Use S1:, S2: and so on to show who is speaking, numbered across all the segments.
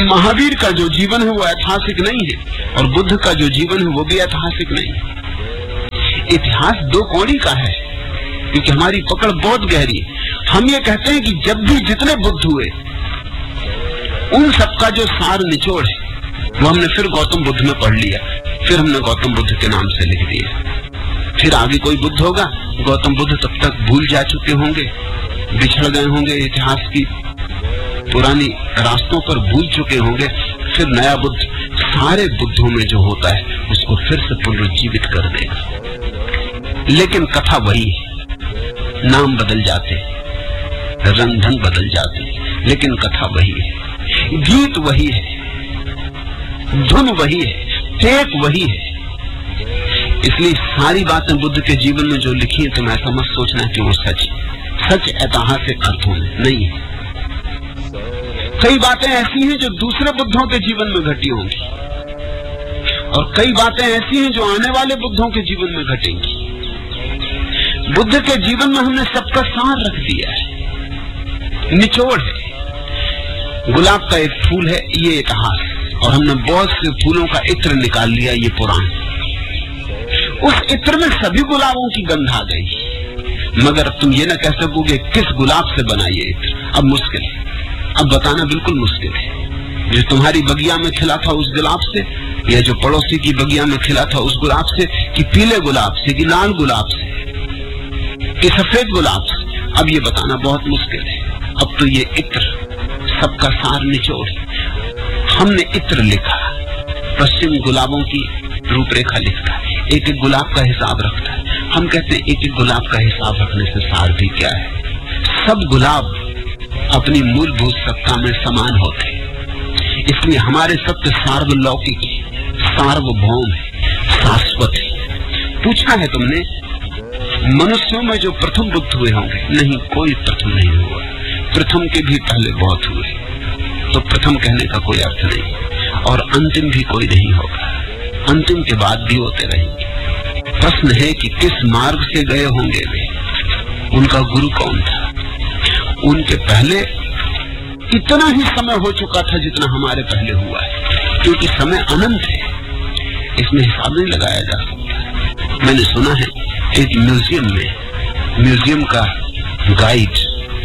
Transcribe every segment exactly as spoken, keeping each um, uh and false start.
S1: महावीर का जो जीवन है वो ऐतिहासिक नहीं है और बुद्ध का जो जीवन है वो भी ऐतिहासिक नहीं है। इतिहास दो कौड़ी का है क्योंकि हमारी पकड़ बहुत गहरी है। हम ये कहते हैं कि जब भी जितने बुद्ध हुए उन सबका जो सार निचोड़ है वो हमने फिर गौतम बुद्ध में पढ़ लिया, फिर हमने गौतम बुद्ध के नाम से लिख दिया। फिर आगे कोई बुद्ध होगा, गौतम बुद्ध तब तक भूल जा चुके होंगे, बिछड़ गए होंगे, इतिहास की पुरानी रास्तों पर भूल चुके होंगे। फिर नया बुद्ध सारे बुद्धों में जो होता है उसको फिर से पुनरुज्जीवित कर देगा। लेकिन कथा वही है, नाम बदल जाते, रंग ढंग बदल जाते, लेकिन कथा वही है, गीत वही है, धुन वही है, टेक वही है। इसलिए सारी बातें बुद्ध के जीवन में जो लिखी है तुम ऐसा मत सोचना कि वो सच सच ऐतिहासिक अर्थों में नहीं है। कई बातें ऐसी हैं जो दूसरे बुद्धों के जीवन में घटी होंगी और कई बातें ऐसी हैं जो आने वाले बुद्धों के जीवन में घटेंगी। बुद्ध के जीवन में हमने सबका सार रख दिया है, निचोड़ है। गुलाब का एक फूल है ये इतिहास, और हमने बहुत से फूलों का इत्र निकाल लिया ये पुराण। उस इत्र में सभी गुलाबों की गंध आ गई, मगर तुम ये ना कह सकोगे किस गुलाब से बना ये इत्र। अब मुश्किल है, अब बताना बिल्कुल मुश्किल है। जो तुम्हारी बगिया में खिला था उस गुलाब से, या जो पड़ोसी की बगिया में खिला था उस गुलाब से, कि पीले गुलाब से, कि लाल गुलाब से, कि सफेद गुलाब से, अब ये बताना बहुत मुश्किल है। अब तो ये इत्र सबका सार निचोड़। हमने इत्र लिखा, पश्चिम गुलाबों की रूपरेखा लिखता है, एक एक गुलाब का हिसाब रखता है। हम कहते हैं एक एक गुलाब का हिसाब रखने से सार भी क्या है। सब गुलाब अपनी मूलभूत सत्ता में समान होते, इसलिए हमारे सत्य सार्वलौकिक, सार्वभौम है, शाश्वत है। पूछा है तुमने मनुष्यों में जो प्रथम बुद्ध हुए होंगे, नहीं, कोई प्रथम नहीं हुआ। प्रथम के भी पहले बहुत हुए, तो प्रथम कहने का कोई अर्थ नहीं, और अंतिम भी कोई नहीं होगा, अंतिम के बाद भी होते रहेंगे। प्रश्न है कि किस मार्ग से गए होंगे वे, उनका गुरु कौन था। उनके पहले इतना ही समय हो चुका था जितना हमारे पहले हुआ है, क्योंकि समय अनंत है, इसमें हिसाब नहीं लगाया जा सकता। मैंने सुना है एक म्यूजियम में, म्यूजियम का गाइड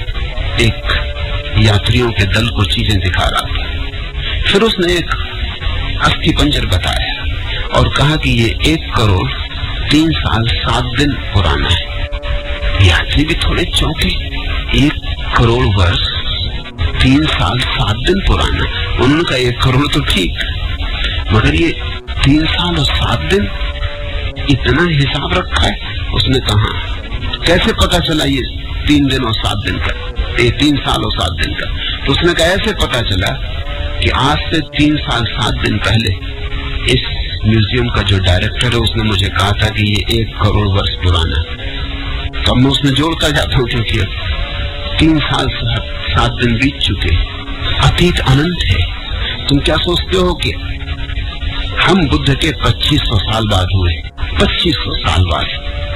S1: एक यात्रियों के दल को चीजें दिखा रहा था। फिर उसने एक अस्थि पंजर बताया और कहा कि ये एक करोड़ तीन साल सात दिन पुराना है। यात्री भी थोड़े चौंके, एक करोड़ वर्ष तीन साल सात दिन पुराना। उन्होंने कहा एक करोड़ तो ठीक, मगर ये तीन साल और सात दिन, इतना हिसाब रखा है। उसने कहा कैसे पता चला ये तीन दिन और सात दिन का, ये तीन साल और सात दिन का। तो उसने कहा ऐसे पता चला कि आज से तीन साल सात दिन पहले इस म्यूजियम का जो डायरेक्टर है उसने मुझे कहा था कि ये एक करोड़ वर्ष पुराना। तब मैं उसने जोड़ता जाता हूँ क्योंकि तीन साल सात दिन बीत चुके, अतीत अनंत है। तुम क्या सोचते हो कि हम बुद्ध के पच्चीस सौ साल बाद हुए, पच्चीस सौ साल बाद,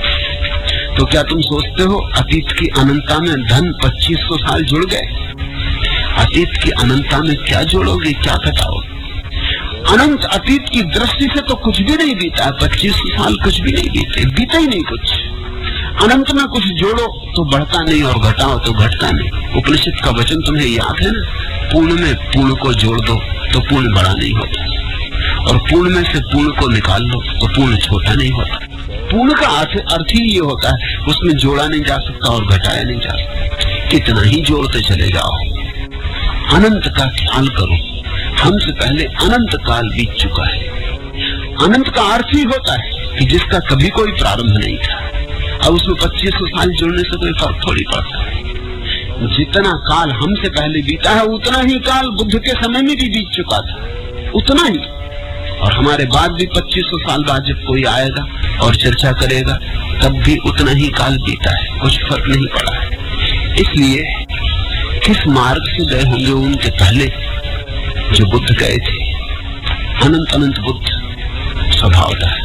S1: तो क्या तुम सोचते हो अतीत की अनंतता में धन पच्चीस सौ साल जुड़ गए? अतीत की अनंतता में क्या जोड़ोगे, क्या घटाओगे? अनंत अतीत की दृष्टि से तो कुछ भी नहीं बीता है, पच्चीस साल कुछ भी नहीं बीते, बीता ही नहीं कुछ। अनंत में कुछ जोड़ो तो बढ़ता नहीं और घटाओ तो घटता नहीं। उपनिषद का वचन तुम्हें याद है ना, पूर्ण में पूर्ण को जोड़ दो तो पूर्ण बड़ा नहीं होता, और पूर्ण में से पूर्ण को निकाल लो तो पूर्ण छोटा नहीं होता। पूर्ण का अर्थ अर्थ ही ये होता है, उसमें जोड़ा नहीं जा सकता और घटाया नहीं जा सकता। कितना ही जोड़ते चले जाओ, अनंत का ख्याल करो। हमसे पहले अनंत काल बीत चुका है। अनंत का अर्थ ही होता है कि जिसका कभी कोई प्रारंभ नहीं था, अब उसमें पच्चीस सौ साल जुड़ने से कोई फर्क थोड़ी पड़ता है। जितना काल हमसे पहले बीता है उतना ही काल बुद्ध के समय में भी बीत चुका था, उतना ही। और हमारे बाद भी पच्चीस सौ साल बाद जब कोई आएगा और चर्चा करेगा तब भी उतना ही काल बीता है, कुछ फर्क नहीं पड़ा है। इसलिए किस मार्ग से गए होंगे उनके पहले जो बुद्ध गए थे, अनंत अनंत बुद्ध स्वभाव था,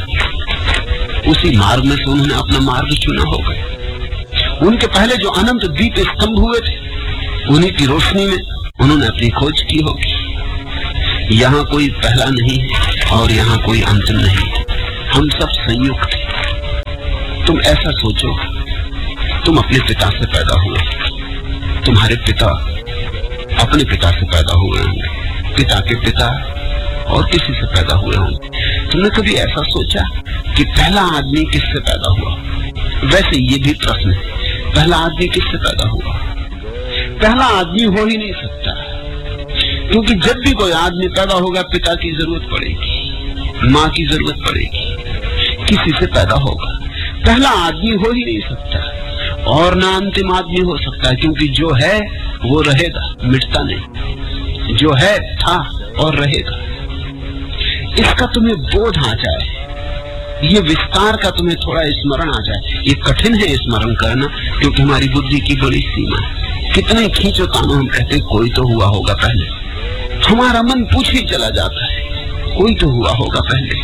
S1: उसी मार्ग में से उन्होंने अपना मार्ग चुना होगा। उनके पहले जो अनंत दीप स्तंभ हुए थे उन्हीं की रोशनी में उन्होंने अपनी खोज की होगी। यहाँ कोई पहला नहीं है और यहाँ कोई अंतिम नहीं, हम सब संयुक्त हैं। तुम ऐसा सोचो, तुम अपने पिता से पैदा हुए, तुम्हारे पिता अपने पिता से पैदा हुए होंगे, पिता के पिता और किसी से पैदा हुए होंगे। तुमने कभी ऐसा सोचा कि पहला आदमी किससे पैदा हुआ? वैसे ये भी प्रश्न है, पहला आदमी किससे पैदा हुआ? पहला आदमी हो ही नहीं सकता, क्योंकि जब भी कोई आदमी पैदा होगा पिता की जरूरत पड़ेगी, माँ की जरूरत पड़ेगी, किसी से पैदा होगा। पहला आदमी हो ही नहीं सकता और ना अंतिम आदमी हो सकता है, क्योंकि जो है वो रहेगा, मिटता नहीं। जो है था और रहेगा। इसका तुम्हें बोध आ जाए, ये विस्तार का तुम्हें थोड़ा स्मरण आ जाए। ये कठिन है स्मरण करना, क्योंकि हमारी बुद्धि की बड़ी सीमा है। कितने खींचो तानो हम कहते हैं कोई तो हुआ होगा पहले, हमारा मन पूछ ही चला जाता है, कोई तो हुआ होगा पहले,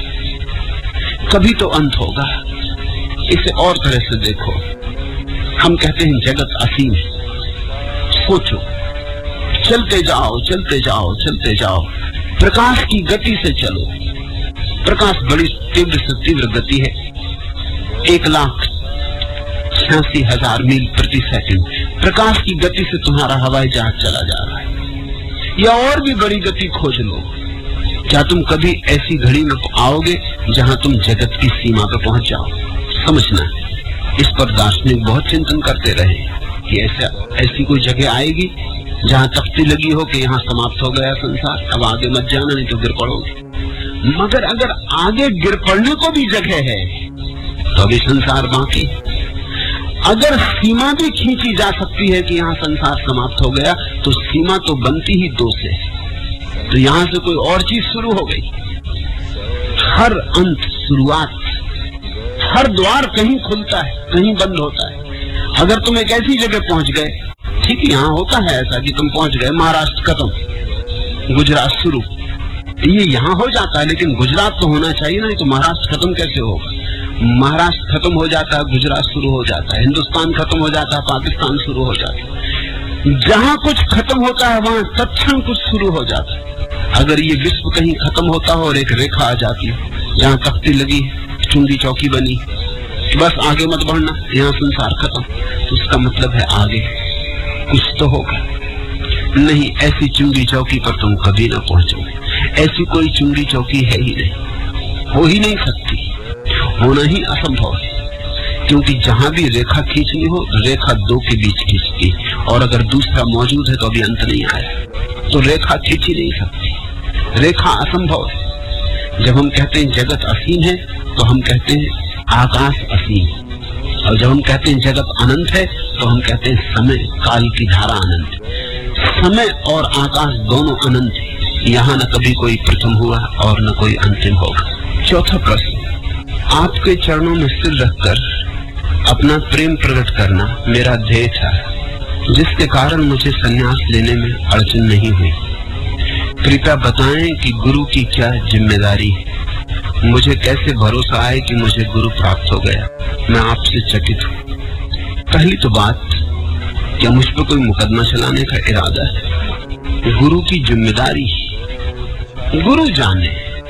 S1: कभी तो अंत होगा। इसे और तरह से देखो, हम कहते हैं जगत असीम है। सोचो, चलते जाओ चलते जाओ चलते जाओ, प्रकाश की गति से चलो। प्रकाश बड़ी तीव्र से तीव्र गति है, एक लाख छियासी हजार मील प्रति सेकंड प्रकाश की गति से तुम्हारा हवाई जहाज चला जा रहा है। या और भी बड़ी गति खोज लो, क्या तुम कभी ऐसी घड़ी में आओगे जहां तुम जगत की सीमा पर पहुंच जाओ? समझना, इस पर दार्शनिक बहुत चिंतन करते रहे कि ऐसा ऐसी कोई जगह आएगी जहां तख्ती लगी हो कि यहाँ समाप्त हो गया संसार, अब आगे मत जाना नहीं तो गिर पड़ोगे। मगर अगर आगे गिर पड़ने को भी जगह है तो अभी संसार बाकी। अगर सीमा भी खींची जा सकती है कि यहाँ संसार समाप्त हो गया, तो सीमा तो बनती ही दो से, तो यहाँ से कोई और चीज शुरू हो गई। हर अंत शुरुआत, हर द्वार कहीं खुलता है कहीं बंद होता है। अगर तुम एक ऐसी जगह पहुंच गए, ठीक है, यहाँ होता है ऐसा कि तुम पहुंच गए, महाराष्ट्र खत्म, गुजरात शुरू, ये यहाँ हो जाता है, लेकिन गुजरात तो होना चाहिए ना, तो महाराष्ट्र खत्म कैसे होगा? महाराष्ट्र खत्म हो जाता है, गुजरात शुरू हो जाता है, हिंदुस्तान खत्म हो जाता है, पाकिस्तान शुरू हो जाता है। जहाँ कुछ खत्म होता है वहां तत्क्षण कुछ शुरू हो जाता है। अगर ये विश्व कहीं खत्म होता हो और एक रेखा आ जाती है, जहाँ तख्ती लगी, चुंगी चौकी बनी, बस आगे मत बढ़ना, यहाँ संसार खत्म, तो उसका मतलब है आगे कुछ तो होगा। नहीं, ऐसी चुंगी चौकी पर तुम कभी ना पहुंचोगे। ऐसी कोई चुंगी चौकी है ही नहीं, हो ही नहीं सकती, होना ही असंभव है। क्योंकि जहां भी रेखा खींचनी हो, रेखा दो के बीच खींचती, और अगर दूसरा मौजूद है तो अभी अंत नहीं आया, तो रेखा खींची नहीं सकती, रेखा असंभव है। जब हम कहते हैं जगत असीम है, तो हम कहते हैं आकाश असीम, और जब हम कहते हैं जगत अनंत है, तो हम कहते हैं समय काल की धारा अनंत। समय और आकाश दोनों अनंत है, यहाँ न कभी कोई प्रथम हुआ और न कोई अंतिम होगा। चौथा प्रश्न, आपके चरणों में सिर रखकर अपना प्रेम प्रकट करना मेरा ध्येय था, जिसके कारण मुझे संन्यास लेने में अड़चन नहीं हुई। कृपया बताएं कि गुरु की क्या जिम्मेदारी है, मुझे कैसे भरोसा आए कि मुझे गुरु प्राप्त हो गया। मैं आपसे चकित हूँ। पहली तो बात, क्या मुझ पर कोई मुकदमा चलाने का इरादा है? गुरु की जिम्मेदारी, गुरु जाने,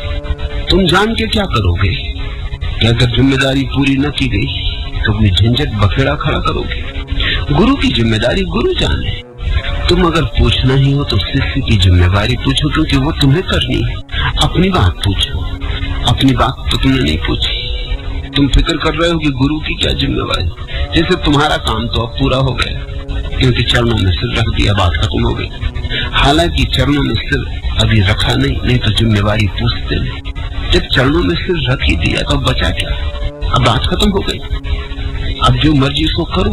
S1: तुम जान के क्या करोगे? कि अगर जिम्मेदारी पूरी न की गई तो कोई झंझट बखेड़ा खड़ा करोगे। गुरु की जिम्मेदारी गुरु जाने। तुम अगर पूछना ही हो तो शिष्य की जिम्मेदारी पूछो, क्योंकि वो तुम्हें करनी है। अपनी बात पूछो, अपनी बात तो तुमने नहीं पूछी, तुम फिक्र कर रहे हो कि गुरु की क्या जिम्मेवारी। जैसे तुम्हारा काम तो अब पूरा हो गया, क्योंकि चरणों में सिर रख दिया, बात खत्म हो गई। हालांकि चरणों में सिर अभी रखा नहीं, नहीं तो जिम्मेवारी पूछते नहीं। जब चरणों में सिर रख ही दिया तो बचा क्या? अब बात खत्म हो गई। अब जो मर्जी सो करो,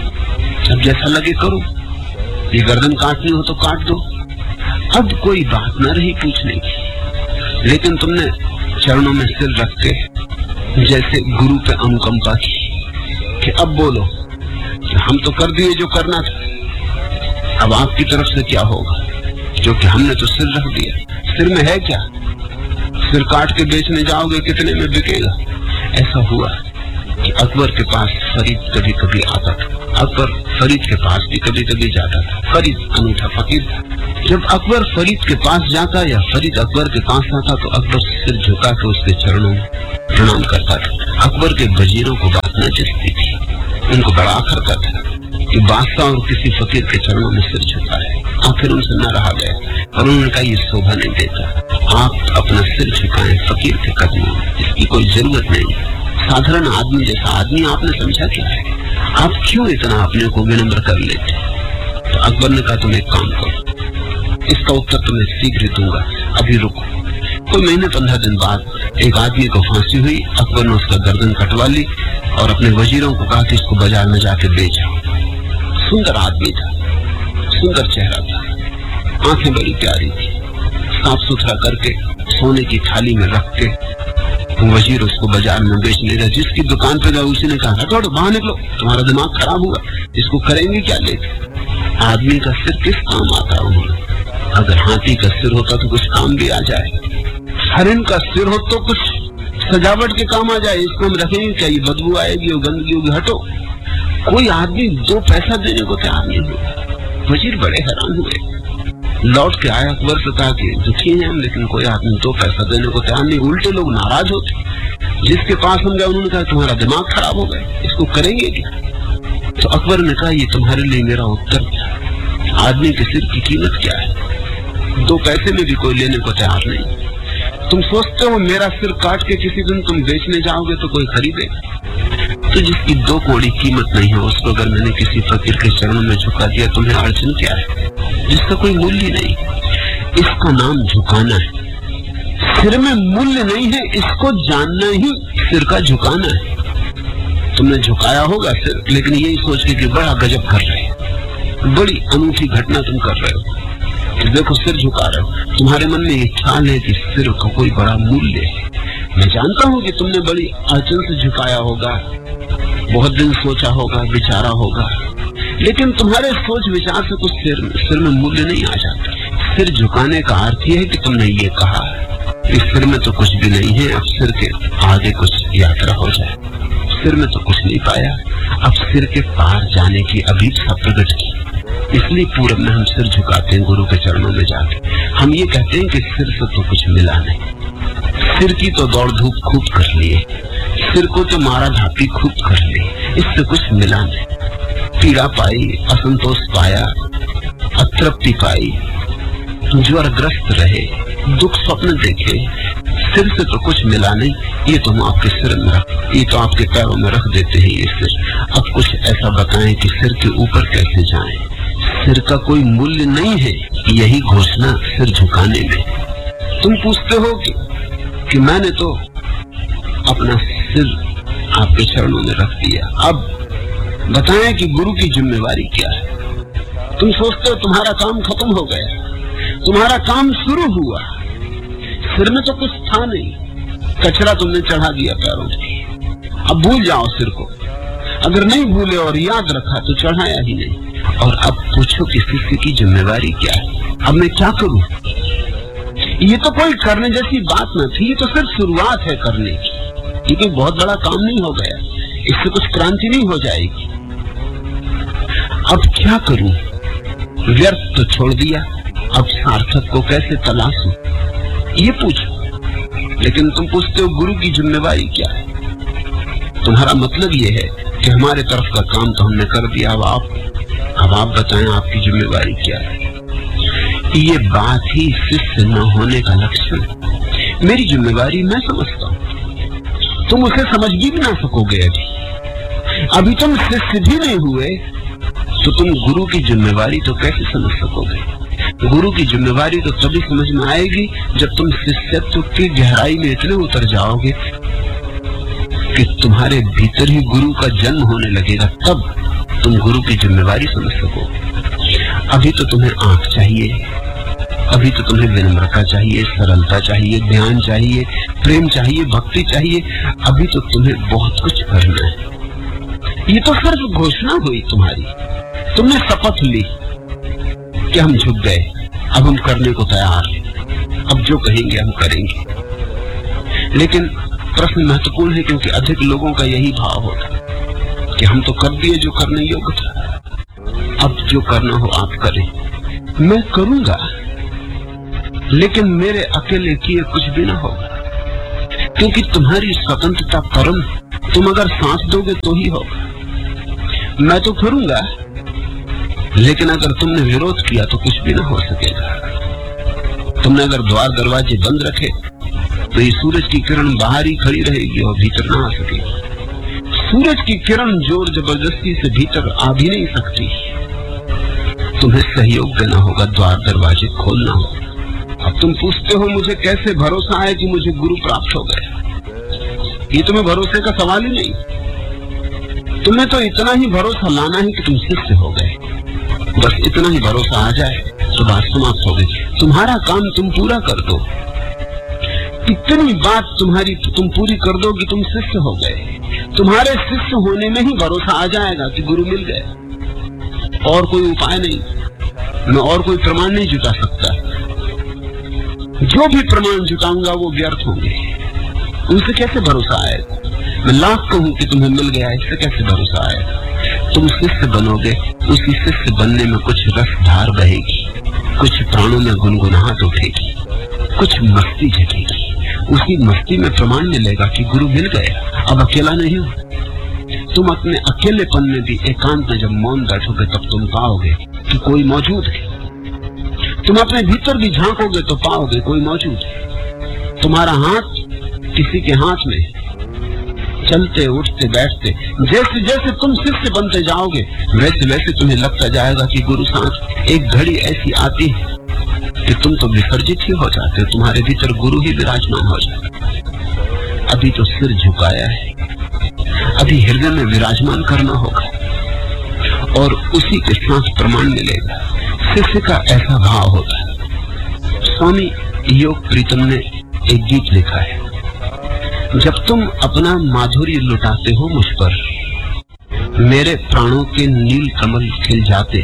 S1: अब जैसा लगे करो, ये गर्दन काटनी हो तो काट दो, अब कोई बात न रही पूछने की। लेकिन तुमने चरणों में सिर रख के जैसे गुरु पे अनुकंपा की कि अब बोलो, हम तो कर दिए जो करना था, अब आपकी तरफ से क्या होगा? जो कि हमने तो सिर रख दिया। सिर में है क्या? सिर काट के बेचने जाओगे, कितने में बिकेगा? ऐसा हुआ कि अकबर के पास फरीद कभी कभी आता था, अकबर फरीद के पास भी कभी कभी जाता था। फरीद अनूठा फकीर था। जब अकबर फरीद के पास जाता या फरीद अकबर के पास आता तो अकबर सिर झुका के उसके चरणों में प्रणाम करता था। अकबर के वजीरों को बात न जचती थी, उनको बड़ा आखरता था कि बादशाह और किसी फकीर के चरणों में सिर झुका है। आखिर उनसे न रहा गया और उन्होंने कहा ये शोभा नहीं देता, आप अपना सिर झुकाएं फकीर के कदमों में, इसकी कोई जरूरत नहीं। साधारण आदमी जैसा आदमी आपने समझा क्या है, आप क्यों इतना अपने को विनम्र कर लेते? तो अकबर ने कहा तुम एक काम करो, इसका उत्तर तुम्हें शीघ्र ही दूंगा, अभी रुको। कोई महीने पंद्रह दिन बाद एक आदमी को फांसी हुई। अकबर ने उसका गर्दन कटवा ली और अपने वजीरों को कहा कि इसको बाजार में जाके बेच आओ। सुंदर आदमी था, सुंदर चेहरा था, आंखें बड़ी प्यारी थी। साफ सुथरा करके सोने की थाली में रख के वजीर उसको बाजार में बेचने गया। जिसकी दुकान पे गया उसी ने कहा हटो बाहर निकलो, तुम्हारा दिमाग खराब हुआ, इसको करेंगे क्या लेके? आदमी का सिर किस काम आता है? अगर हाथी का सिर होता तो कुछ काम भी आ जाए, हरिन का सिर हो तो कुछ सजावट के काम आ जाए। इसको हम रखेंगे क्या? ये बदबू आएगी और गंदगी होगी, हटो। कोई आदमी दो पैसा देने को तैयार नहीं हुआ। वजीर बड़े हैरान हुए, लौट के आया, अकबर से कहा कि दुखी हैं हम, लेकिन कोई आदमी दो पैसा देने को तैयार नहीं। उल्टे लोग नाराज होते। जिसके पास हम गए उन्होंने कहा तुम्हारा दिमाग खराब हो गया, इसको करेंगे क्या? तो अकबर ने कहा ये तुम्हारे लिए मेरा उत्तर था, आदमी के सिर की कीमत क्या है? दो पैसे में भी कोई लेने को तैयार नहीं। तुम सोचते हो मेरा सिर काट के किसी दिन तुम बेचने जाओगे तो कोई खरीदे? तो जिसकी दो कौड़ी कीमत नहीं है उसको अगर मैंने किसी फकीर के चरणों में झुका दिया, तुम्हें अड़चन क्या है? जिसका कोई मूल्य नहीं, इसका नाम झुकाना है। सिर में मूल्य नहीं है, इसको जानना ही सिर का झुकाना है। तुमने झुकाया होगा सिर, लेकिन यही सोच के कि बड़ा गजब कर रहे हो, बड़ी अनूठी घटना तुम कर रहे हो, तो देखो सिर झुका रहे हो। तुम्हारे मन में एक ख्याल है कि सिर का कोई बड़ा मूल्य है। मैं जानता हूं कि तुमने बड़ी अड़चन से झुकाया होगा, बहुत दिन सोचा होगा, विचारा होगा, लेकिन तुम्हारे सोच विचार से कुछ सिर में सिर में मूल्य नहीं आ जाता। सिर झुकाने का अर्थ यह है कि तुमने ये कहा इस सिर में तो कुछ भी नहीं है, अब सिर के आगे कुछ यात्रा हो जाए। सिर में तो कुछ नहीं पाया, अब सिर के पार जाने की अभीपसा प्रकट की। इसलिए पूरब में हम सिर झुकाते हैं गुरु के चरणों में जाके। हम ये कहते हैं कि सिर से तो कुछ मिला नहीं, सिर की तो दौड़ धूप खूब कर लिए, सिर को तो मारा धापी खूब कर ली, इससे कुछ मिला नहीं। पीड़ा पाई, असंतोष पाया, अतृप्ति पाई, ज्वरग्रस्त रहे, दुख स्वप्न देखे, सिर से तो कुछ मिला नहीं। ये तो हम आपके सिर में रख, ये तो आपके पैरों में रख देते हैं ये सिर। अब कुछ ऐसा बताएं कि सिर के ऊपर कैसे जाएं। सिर का कोई मूल्य नहीं है, यही घोषणा सिर झुकाने में। तुम पूछते हो कि, कि मैंने तो अपना सिर आपके चरणों में रख दिया, अब बताएं कि गुरु की जिम्मेवारी क्या है। तुम सोचते हो तुम्हारा काम खत्म हो गया, तुम्हारा काम शुरू हुआ। सिर में तो कुछ था नहीं, कचरा तुमने चढ़ा दिया पैरों में। अब भूल जाओ सिर को, अगर नहीं भूले और याद रखा तो चढ़ाया ही नहीं। और अब पूछो कि शिष्य की जिम्मेवारी क्या है, अब मैं क्या करूं? ये तो कोई करने जैसी बात न थी, ये तो सिर्फ शुरुआत है करने की। ये कोई बहुत बड़ा काम नहीं हो गया, इससे कुछ क्रांति नहीं हो जाएगी। अब क्या करूं? व्यर्थ तो छोड़ दिया, अब सार्थक को कैसे तलाशूं? ये पूछो। लेकिन तुम पूछते हो गुरु की जिम्मेवारी क्या है। तुम्हारा मतलब ये है कि हमारे तरफ का काम तो हमने कर दिया, अब आप अब आप बताएं आपकी जिम्मेवारी क्या है। ये बात ही शिष्य न होने का लक्षण है। मेरी जिम्मेवारी मैं समझता हूं, तुम उसे समझ भी ना सकोगे। अभी अभी तुम शिष्य भी नहीं हुए तो तुम गुरु की जिम्मेवारी तो कैसे समझ सकोगे? गुरु की जिम्मेवारी तो तभी समझ में आएगी जब तुम शिष्यत्व की गहराई में इतने उतर जाओगे कि तुम्हारे भीतर ही गुरु का जन्म होने लगेगा, तब तुम गुरु की जिम्मेवारी समझ सकोगे। अभी तो तुम्हें आंख चाहिए, अभी तो तुम्हें विनम्रता चाहिए, सरलता चाहिए, ध्यान चाहिए, प्रेम चाहिए, भक्ति चाहिए। अभी तो तुम्हें बहुत कुछ करना है। ये तो सिर्फ घोषणा हुई तुम्हारी, तुमने शपथ ली कि हम झुक गए, अब हम करने को तैयार हैं, अब जो कहेंगे हम करेंगे। लेकिन प्रश्न महत्वपूर्ण है, क्योंकि अधिक लोगों का यही भाव होता कि हम तो कर दिए जो करने योग्य था, अब जो करना हो आप करें। मैं करूंगा, लेकिन मेरे अकेले किए कुछ भी ना होगा, क्योंकि तुम्हारी स्वतंत्रता परम, तुम अगर सांस दोगे तो ही होगा। मैं तो करूंगा, लेकिन अगर तुमने विरोध किया तो कुछ भी ना हो सकेगा। तुमने अगर द्वार दरवाजे बंद रखे तो ये सूरज की किरण बाहर ही खड़ी रहेगी और भीतर ना आ सकेगी। सूरज की किरण जोर जबरदस्ती से भीतर आ भी नहीं सकती। तुम्हें सहयोग देना होगा, द्वार दरवाजे खोलना होगा। अब तुम पूछते हो मुझे कैसे भरोसा है कि मुझे गुरु प्राप्त हो गया। ये तुम्हें भरोसे का सवाल ही नहीं, तुम्हें तो इतना ही भरोसा लाना है कि तुम शिष्य हो गए। बस इतना ही भरोसा आ जाए तो बात समाप्त हो गई। तुम्हारा काम तुम पूरा कर दो, इतनी बात तुम्हारी तुम पूरी कर दो कि तुम शिष्य हो गए। तुम्हारे शिष्य होने में ही भरोसा आ जाएगा कि गुरु मिल गए। और कोई उपाय नहीं, मैं और कोई प्रमाण नहीं जुटा सकता। जो भी प्रमाण जुटाऊंगा वो व्यर्थ होंगे। उनसे कैसे भरोसा आएगा? मैं लाख कहूं कि तुम्हें मिल गया, इससे कैसे भरोसा आएगा? तुम शिष्य बनोगे, उसी शिष्य बनने में कुछ रसधार बहेगी, कुछ प्राणों में गुनगुनाहट उठेगी, कुछ मस्ती जगेगी। उसी मस्ती में प्रमाण मिलेगा कि गुरु मिल गया, अब अकेला नहीं हो। तुम अपने अकेलेपन में भी एकांत में जब मौन बैठोगे तब तुम पाओगे कि कोई मौजूद है। तुम अपने भीतर भी झांकोगे तो पाओगे कोई मौजूद है। तुम्हारा हाथ किसी के हाथ में, चलते उठते बैठते, जैसे जैसे तुम शिष्य बनते जाओगे वैसे वैसे तुम्हें लगता जाएगा कि गुरु साथ। एक घड़ी ऐसी आती है कि तुम तो विसर्जित ही हो जाते हो, तुम्हारे भीतर गुरु ही विराजमान हो जाता। अभी तो सिर झुकाया है, अभी हृदय में विराजमान करना होगा और उसी के साथ प्रमाण मिलेगा। शिष्य का ऐसा भाव होता है। स्वामी योग प्रीतम ने एक गीत लिखा है, जब तुम अपना माधुर्य लुटाते हो मुझ पर, मेरे प्राणों के नील कमल खिल जाते।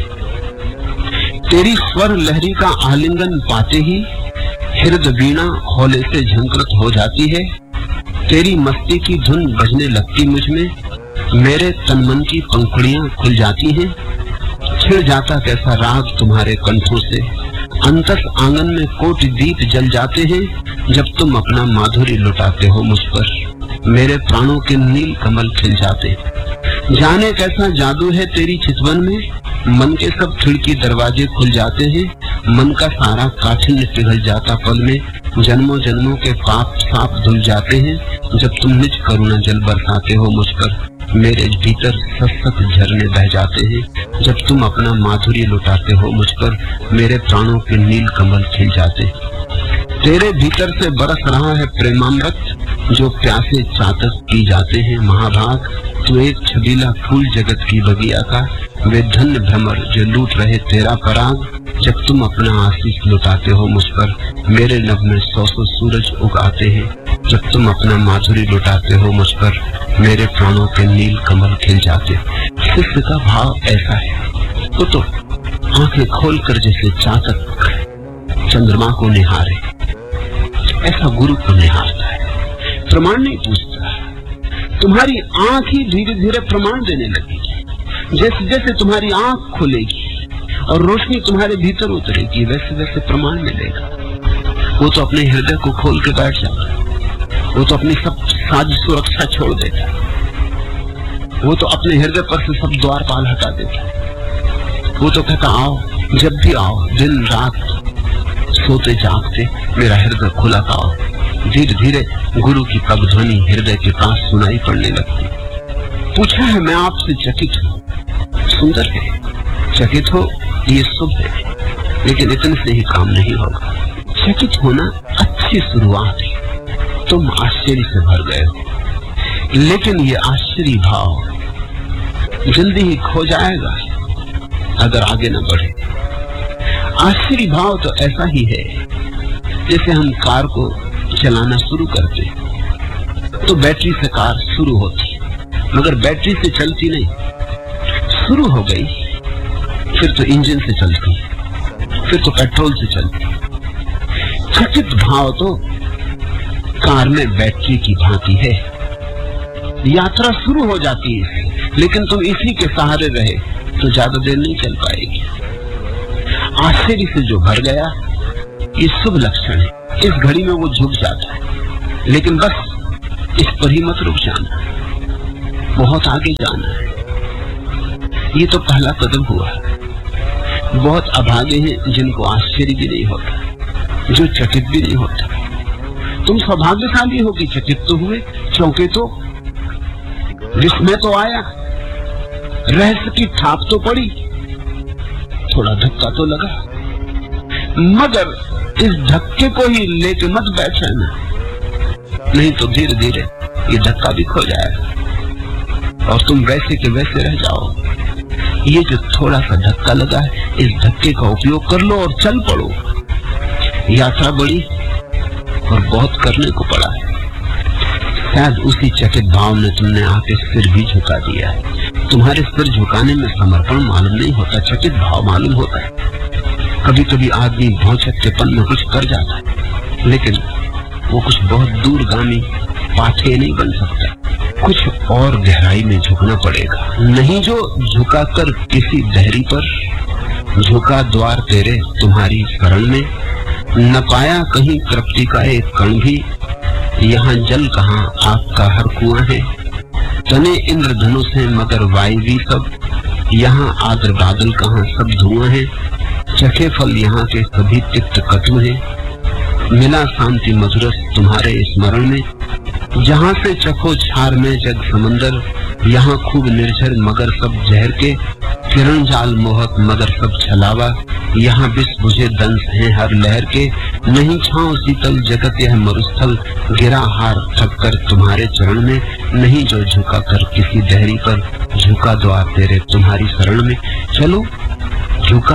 S1: तेरी स्वर लहरी का आलिंगन पाते ही हृदय वीणा हौले से झंकृत हो जाती है। तेरी मस्ती की धुन बजने लगती मुझ में, मेरे तन मन की पंखुड़ियां खुल जाती हैं। छिड़ जाता कैसा राग तुम्हारे कंठों से, अंतस आंगन में कोटि दीप जल जाते हैं। जब तुम अपना माधुर्य लुटाते हो मुझ पर, मेरे प्राणों के नील कमल खिल जाते। जाने कैसा जादू है तेरी चितवन में, मन के सब खिड़की दरवाजे खुल जाते हैं। मन का सारा काठिन्य पिघल जाता पल में, जन्मों जन्मों के पाप साफ धुल जाते हैं। जब तुम निज करुणा जल बरसाते हो मुझ पर, मेरे भीतर सशक झरने बह जाते हैं। जब तुम अपना माधुर्य लुटाते हो मुझ पर, मेरे प्राणों के नील कमल खिल जाते। तेरे भीतर से बरस रहा है प्रेमामृत, जो प्यासे चातक पी जाते हैं महाभाग। तू एक छबीला फूल जगत की बगिया का, वे धन्य भ्रमर जो लूट रहे तेरा पराग। जब तुम अपना आशीष लुटाते हो मुझ पर, मेरे नभ में सौ सौ सूरज उगाते हैं। जब तुम अपना माधुर्य लुटाते हो मुझ पर, मेरे प्राणों के नील कमल खिल जाते। शिष्य का भाव ऐसा है, वो तो आंखें खोलकर जैसे चातक चंद्रमा को निहारे, ऐसा गुरु को निहारता है। प्रमाण नहीं पूछता। तुम्हारी आंख ही धीरे धीरे प्रमाण देने लगेगी। जैसे जैसे तुम्हारी आंख खुलेगी और रोशनी तुम्हारे भीतर उतरेगी, वैसे वैसे प्रमाण मिलेगा। वो तो अपने हृदय को खोल के बैठ जाता, वो तो अपनी सब साज सुरक्षा छोड़ देता, वो तो अपने हृदय पर से सब द्वारपाल हटा देता। वो तो कहता आओ, जब भी आओ, दिन रात सोते जागते मेरा हृदय खुला पाओ। धीरे धीरे गुरु की पग ध्वनि हृदय के पास सुनाई पड़ने लगती। पूछा है मैं आपसे चकित हूँ, सुंदर है, चकित हो ये शुभ है, लेकिन इतने से ही काम नहीं होगा। चकित होना अच्छी शुरुआत है, तुम आश्चर्य से भर गए हो, लेकिन ये आश्चर्य भाव जल्दी ही खो जाएगा अगर आगे न बढ़े। आश्चर्य भाव तो ऐसा ही है जैसे हम कार को चलाना शुरू करते तो बैटरी से कार शुरू होती, मगर बैटरी से चलती नहीं। शुरू हो गई फिर तो इंजन से चलती, फिर तो पेट्रोल से चलती। चकित भाव तो कार में बैटरी की भांति है। यात्रा शुरू हो जाती है, लेकिन तुम इसी के सहारे रहे तो ज्यादा देर नहीं चल पाएगी। आश्चर्य से जो भर गया, ये शुभ लक्षण है। इस घड़ी में वो झुक जाता है, लेकिन बस इस पर ही मत रुक जाना, बहुत आगे जाना है। ये तो पहला कदम हुआ। बहुत अभागे हैं जिनको आश्चर्य भी नहीं होता, जो चकित भी नहीं होता। तुम सौभाग्यशाली हो कि चकित तो हुए, चौंके तो, विस्मय तो आया, रहस्य की थाप तो पड़ी, थोड़ा धक्का तो लगा। मगर इस धक्के को ही लेके मत बैठना, नहीं तो धीरे धीरे ये धक्का भी खो जाएगा और तुम वैसे के वैसे रह जाओ। ये जो थोड़ा सा धक्का लगा है, इस धक्के का उपयोग कर लो और चल पड़ो। यात्रा बड़ी और बहुत करने को पड़ा है। शायद उसी चकित भाव ने तुमने आके सिर भी झुका दिया है। तुम्हारे सिर झुकाने में समर्पण मालूम नहीं होता, चकित भाव मालूम होता है। कभी कभी आदमी भौचक्केपन में कुछ कर जाता है, लेकिन वो कुछ बहुत दूरगामी पाठे नहीं बन सकता। कुछ और गहराई में झुकना पड़ेगा। नहीं जो झुका कर किसी दहरी पर, झुका द्वार तेरे तुम्हारी शरण में, न पाया कहीं तृप्ति का एक कण भी, यहाँ जल कहाँ आपका हर कुआं है। तने इंद्रधनुष है मगर वायवी सब, यहाँ आद्र बादल कहाँ सब धुआं है। चखे फल यहाँ के सभी तिक्त कटु है, मिला शांति मधुरस तुम्हारे स्मरण में। जहाँ से चखो छार में जग समंदर, यहाँ खूब निर्झर मगर सब जहर के, किरण जाल मोहक मगर सब छलावा, यहाँ विष बुझे दंश हैं हर लहर के। नहीं छांव शीतल जगत यह मरुस्थल, गिरा हार थक कर तुम्हारे चरण में। नहीं जो झुका कर किसी दहरी पर, झुका द्वार तेरे तुम्हारी शरण में। चलो झुका,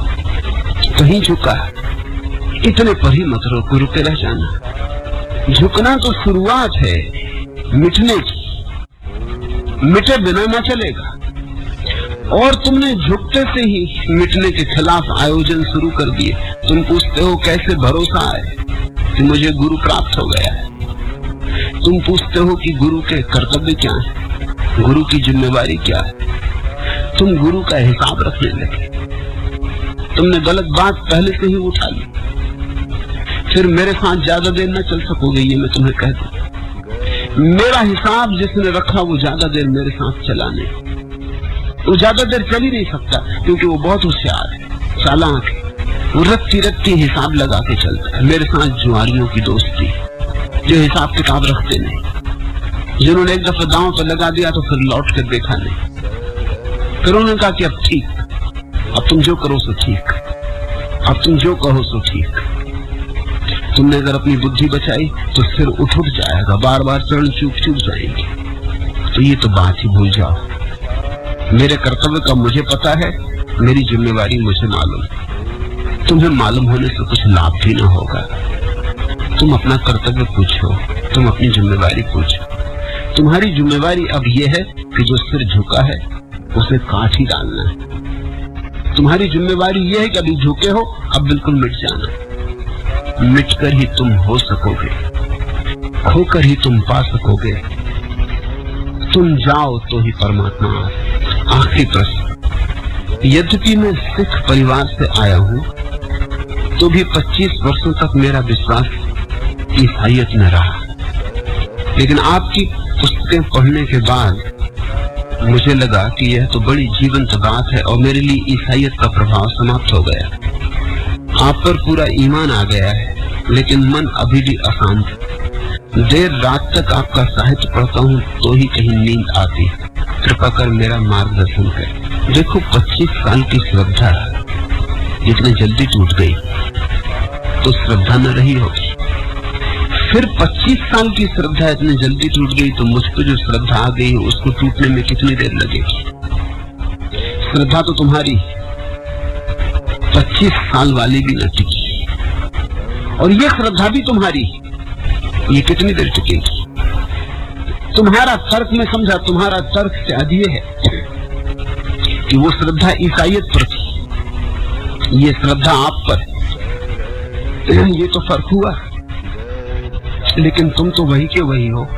S1: कहीं झुका, इतने पर ही मत रोको, रुके रह जाना। झुकना तो शुरुआत है मिटने की, मिटे बिना न चलेगा। और तुमने झुकते से ही मिटने के खिलाफ आयोजन शुरू कर दिए। तुम पूछते हो कैसे भरोसा आए कि मुझे गुरु प्राप्त हो गया है। तुम पूछते हो कि गुरु के कर्तव्य क्या है, गुरु की जिम्मेवारी क्या है। तुम गुरु का हिसाब रखने लगे। तुमने गलत बात पहले से ही उठा ली। फिर मेरे साथ ज्यादा देर न चल सकोगे, ये मैं तुम्हें कह दूं। मेरा हिसाब जिसने रखा वो ज्यादा देर मेरे साथ चला नहीं। वो ज्यादा देर चल ही नहीं सकता, क्योंकि वो बहुत होशियार है, चालाक है। वो रत्ती रत्ती हिसाब लगा के चलता है। मेरे साथ जुआरियों की दोस्ती, जो हिसाब किताब रखते नहीं, जिन्होंने एक दफा दांव पर लगा दिया तो फिर लौट कर देखा नहीं। फिर उन्होंने कहा कि अब ठीक, अब तुम जो करो सो ठीक, अब तुम जो कहो सो ठीक। तुमने अगर अपनी बुद्धि बचाई तो सिर उठ उठ जाएगा, बार बार चरण चूक चूक जाएंगे। तो ये तो बात ही भूल जाओ। मेरे कर्तव्य का मुझे पता है, मेरी जिम्मेवारी मुझे मालूम। तुम्हें मालूम होने से कुछ लाभ भी ना होगा। तुम अपना कर्तव्य पूछो, तुम अपनी जिम्मेवारी पूछो। तुम्हारी जिम्मेवारी अब यह है कि जो सिर झुका है उसे काट ही डालना है। तुम्हारी जिम्मेवारी यह है कि अभी झुके हो, अब बिल्कुल मिट जाना। मिटकर ही तुम हो सकोगे, खोकर ही तुम पा सकोगे। तुम जाओ तो ही परमात्मा आए। आखिरी प्रश्न, यद्यपि मैं सिख परिवार से आया हूँ, तो भी पच्चीस वर्षों तक मेरा विश्वास ईसाइयत में रहा। लेकिन आपकी पुस्तकें पढ़ने के बाद मुझे लगा कि यह तो बड़ी जीवंत बात है और मेरे लिए ईसाइयत का प्रभाव समाप्त हो गया। आप पर पूरा ईमान आ गया है, लेकिन मन अभी भी अशांत। देर रात तक आपका साहित्य पढ़ता हूँ तो ही कहीं नींद आती है। कृपा कर मेरा मार्गदर्शन कर। देखो, पच्चीस साल की श्रद्धा इतनी जल्दी टूट गई तो श्रद्धा न रही होगी। फिर पच्चीस साल की श्रद्धा इतनी जल्दी टूट गई तो मुझ पर जो श्रद्धा आ गई उसको टूटने में कितनी देर लगेगी। श्रद्धा तो तुम्हारी पच्चीस साल वाली भी न टिकी, और ये श्रद्धा भी तुम्हारी, ये कितनी देर टिकेगी। तुम्हारा तर्क में समझा, तुम्हारा तर्क से अधिक है कि वो श्रद्धा ईसाइयत पर थी, ये श्रद्धा आप पर। ये तो फर्क हुआ। लेकिन तुम तो वही के वही हो।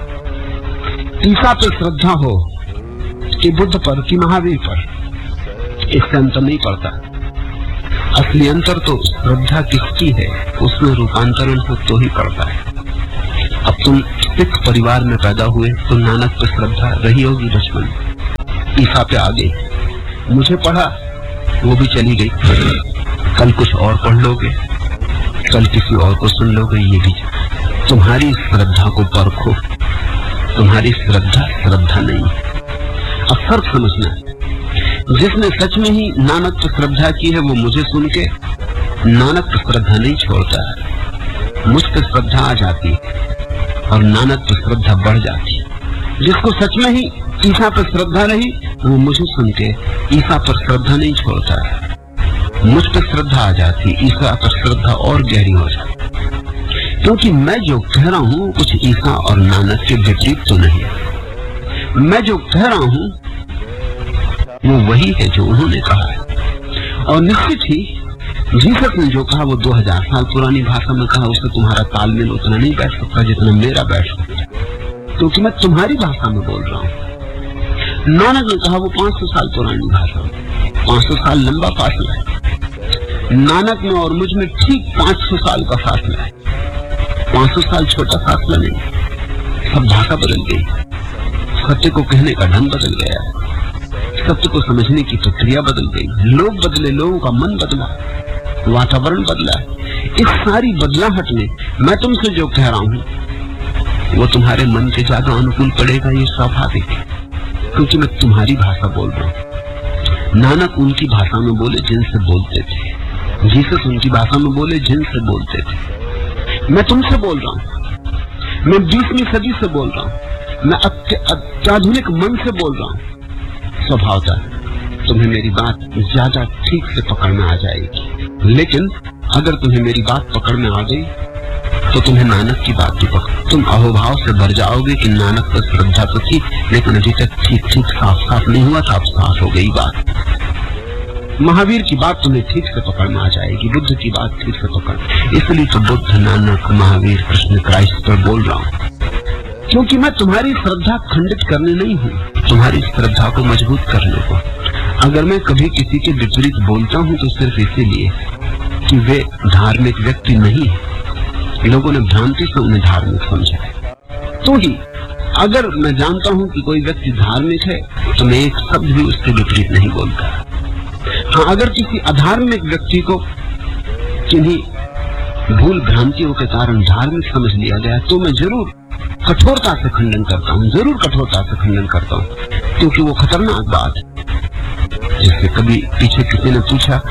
S1: ईसा पे श्रद्धा हो कि बुद्ध पर कि महावीर पर, इससे अंतर नहीं पड़ता। असली अंतर तो श्रद्धा किसकी है उसमें रूपांतरण हो तो ही पड़ता है। अब तुम सिख परिवार में पैदा हुए तो नानक पे श्रद्धा रही होगी बचपन, ईसा पे आ गई, मुझे पढ़ा वो भी चली गई, कल कुछ और पढ़ लोगे, कल किसी और को सुन लोगे, ये भी। तुम्हारी श्रद्धा को परखो, तुम्हारी श्रद्धा श्रद्धा नहीं। अब फर्क समझना, जिसने सच में ही नानक पर श्रद्धा की है वो मुझे सुन के नानक पर श्रद्धा नहीं छोड़ता है, मुझ पर श्रद्धा आ जाती और नानक पर श्रद्धा बढ़ जाती। जिसको सच में ही ईसा पर श्रद्धा रही वो मुझे सुन के ईसा पर श्रद्धा नहीं छोड़ता है, मुझ पर श्रद्धा आ जाती, ईसा पर श्रद्धा और गहरी हो जाती। क्योंकि मैं जो कह रहा हूँ कुछ ईसा और नानक के विपरीत तो नहीं, मैं जो कह रहा हूँ वो वही है जो उन्होंने कहा है। और निश्चित ही जीसस ने जो कहा वो दो हजार साल पुरानी भाषा में कहा, उससे तुम्हारा तालमेल उतना नहीं बैठ सकता जितना मेरा बैठ सकता, क्योंकि मैं तुम्हारी भाषा में बोल रहा हूँ। नानक ने कहा वो पांच सौ साल पुरानी भाषा में, पांच सौ साल लंबा फासला है, नानक में और मुझ में ठीक पांच सौ साल का फासला है। पांच सौ साल छोटा फासला नहीं, सब भाषा बदल गई, सत्य को कहने का ढंग बदल गया, सत्य को समझने की प्रक्रिया बदल गई, लोग बदले, लोगों का मन बदला, वातावरण बदला। इस सारी बदलाहट में मैं तुमसे जो कह रहा हूँ वो तुम्हारे मन के ज्यादा अनुकूल पड़ेगा, ये स्वाभाविक है, क्योंकि मैं तुम्हारी भाषा बोल रहा हूँ। नानक उनकी भाषा में बोले जिनसे बोलते थे, जीसस उनकी भाषा में बोले जिनसे बोलते थे। मैं तुमसे बोल रहा हूँ, मैं बीसवीं सदी से बोल रहा हूँ, मैं अत्याधुनिक मन से बोल रहा हूँ। स्वभावता तुम्हें मेरी बात ज्यादा ठीक से पकड़ में आ जाएगी, लेकिन अगर तुम्हें मेरी बात पकड़ में आ गई तो तुम्हें नानक की बात भी पकड़, तुम अहोभाव से भर जाओगे कि नानक पर श्रद्धा तो थी लेकिन अभी तक ठीक ठीक साफ साफ नहीं हुआ था, अब साफ हो गई बात। महावीर की बात तुम्हें ठीक से पकड़ में आ जाएगी, बुद्ध की बात ठीक से पकड़। इसलिए तो बुद्ध, नानक, महावीर, कृष्ण, क्राइस्ट पर बोल रहा हूँ, क्योंकि मैं तुम्हारी श्रद्धा खंडित करने नहीं हूँ, तुम्हारी श्रद्धा को मजबूत करने को। अगर मैं कभी किसी के विपरीत बोलता हूँ तो सिर्फ इसीलिए कि वे धार्मिक व्यक्ति नहीं है, लोगों ने भ्रांति से उन्हें धार्मिक समझा है। तो ही अगर मैं जानता हूँ कि कोई व्यक्ति धार्मिक है तो मैं एक शब्द भी उसके विपरीत नहीं बोलता। हाँ, अगर किसी अधार्मिक व्यक्ति को किन्हीं भूल भ्रांतियों के कारण धार्मिक समझ लिया गया तो मैं जरूर कठोरता से खंडन करता हूँ, जरूर कठोरता से खंडन करता हूँ, क्योंकि वो खतरनाक बात है। जैसे कभी पीछे किसी ने पूछा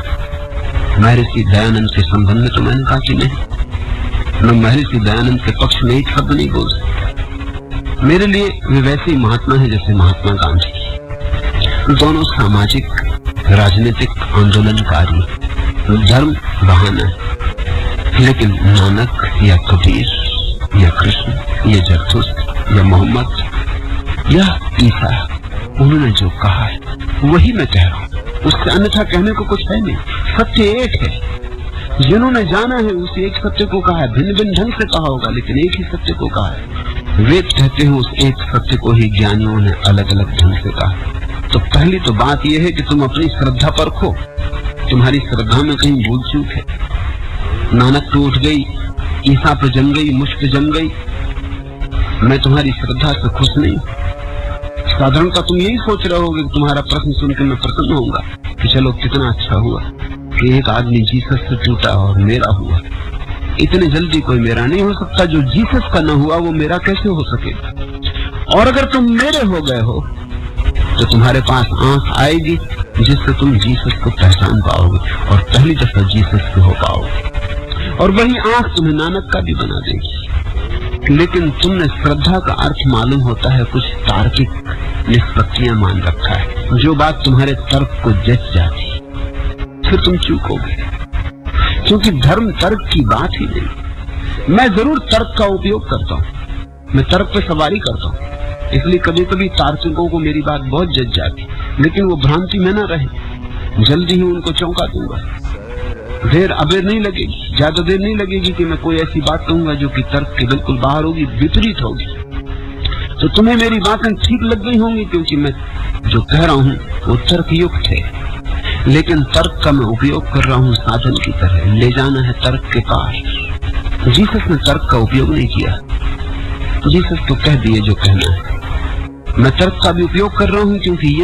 S1: महर्षि दयानंद के संबंध में, तो मैंने कहा कि नहीं, मैं महर्षि दयानंद के पक्ष में एक शब्द नहीं बोल सकता। मेरे लिए वे वैसे ही महात्मा है जैसे महात्मा गांधी। दोनों सामाजिक राजनीतिक आंदोलनकारी, धर्म बहाना है, लेकिन नानक या कबीर या कृष्ण या जरथुस्त्र या मोहम्मद या ईसा, उन्होंने जो कहा है वही मैं कह रहा हूँ, उससे अन्यथा कहने को कुछ है नहीं। सत्य एक है, जिन्होंने जाना है उस एक सत्य को कहा है, भिन्न भिन्न ढंग से कहा होगा लेकिन एक ही सत्य को कहा है। वेद कहते हैं उस एक सत्य को ही ज्ञानियों ने अलग अलग ढंग से कहा। तो पहली तो बात यह है कि तुम अपनी श्रद्धा परखो, तुम्हारी श्रद्धा में कहीं भूल चूक है। नानक पे उठ गई, ईसा पे जम गई, मुझ पे जम गई, मैं तुम्हारी श्रद्धा से खुश नहीं। साधारणतः तुम यही सोच रहे होगे कि तुम्हारा प्रश्न सुनकर मैं प्रसन्न होऊंगा कि चलो कितना अच्छा हुआ कि एक आदमी जीसस से टूटा और मेरा हुआ। इतने जल्दी कोई मेरा नहीं हो सकता, जो जीसस का न हुआ वो मेरा कैसे हो सकेगा। और अगर तुम मेरे हो गए हो तो तुम्हारे पास आंख आएगी जिससे तुम जीसस को पहचान पाओगे और पहली दफा जीसस से हो पाओगे, और वही आंख तुम्हें नानक का भी बना देगी। लेकिन तुमने श्रद्धा का अर्थ मालूम होता है कुछ तार्किक निष्पत्तियां मान रखा है, जो बात तुम्हारे तर्क को जच जाती, फिर तुम चूकोगे, क्योंकि धर्म तर्क की बात ही नहीं। मैं जरूर तर्क का उपयोग करता हूँ, मैं तर्क पे सवारी करता हूँ, इसलिए कभी कभी तार्किकों को मेरी बात बहुत जच जाती, लेकिन वो भ्रांति में न रहे, जल्दी ही उनको चौंका दूंगा। देर अबेर नहीं लगेगी, ज्यादा देर नहीं लगेगी कि मैं कोई ऐसी बात कहूंगा जो कि तर्क के बिल्कुल बाहर होगी, विपरीत होगी। तो तुम्हें मेरी बातें ठीक लग गई होंगी, क्योंकि मैं जो कह रहा हूं वो तर्कयुक्त है, लेकिन तर्क का मैं उपयोग कर रहा हूं साधन की तरह। ले जाना है तर्क के पार। जीसस ने तर्क का उपयोग नहीं किया, जीसस तो कह दिए जो कहना है। मैं तर्क का भी उपयोग कर रहा हूं, क्योंकि ये